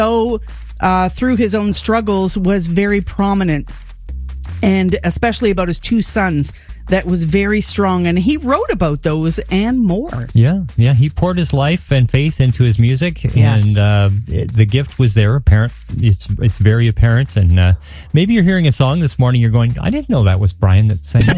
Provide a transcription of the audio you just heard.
through his own struggles was very prominent, and especially about his two sons. That was very strong, and he wrote about those and more. Yeah. He poured his life and faith into his music, Yes. and the gift was there. Apparent, it's very apparent. And maybe you're hearing a song this morning. You're going, I didn't know that was Brian that sang it.